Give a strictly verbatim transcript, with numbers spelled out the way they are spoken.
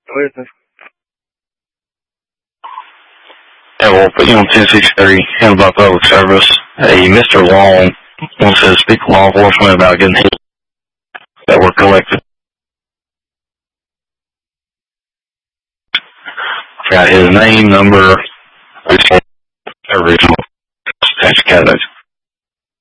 Go ahead, sir. Yeah, we'll put you on ten sixty-three, handled by public service. A Mister Long wants to speak to law enforcement about getting his that were collected. Got his name, number, original, tax cabinet.